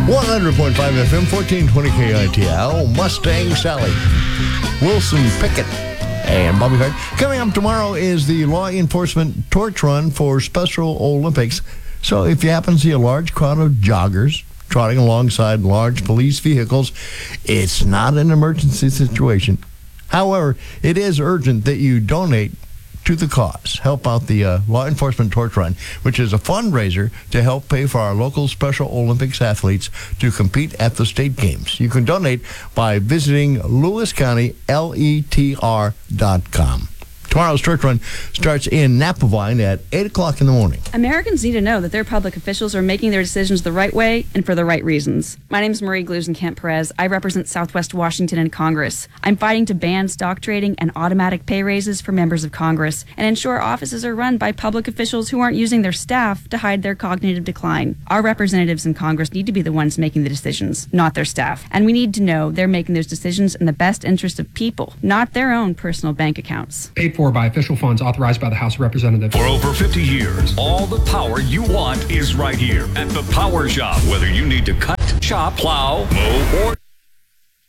100.5 FM, 1420 KITL, Mustang Sally, Wilson Pickett, and Bobby Hart. Coming up tomorrow is the law enforcement torch run for Special Olympics. So if you happen to see a large crowd of joggers trotting alongside large police vehicles, it's not an emergency situation. However, it is urgent that you donate to the cause. Help out the Law Enforcement Torch Run, which is a fundraiser to help pay for our local Special Olympics athletes to compete at the state games. You can donate by visiting LewisCountyLETR.com. Tomorrow's Torch Run starts in Napavine at 8 o'clock in the morning. Americans need to know that their public officials are making their decisions the right way and for the right reasons. My name is Marie Glusenkamp-Perez. I represent Southwest Washington in Congress. I'm fighting to ban stock trading and automatic pay raises for members of Congress and ensure offices are run by public officials who aren't using their staff to hide their cognitive decline. Our representatives in Congress need to be the ones making the decisions, not their staff. And we need to know they're making those decisions in the best interest of people, not their own personal bank accounts. Paid for by official funds authorized by the House of Representatives. For over 50 years, all the power you want is right here at the Power Shop. Whether you need to cut, chop, plow, mow, or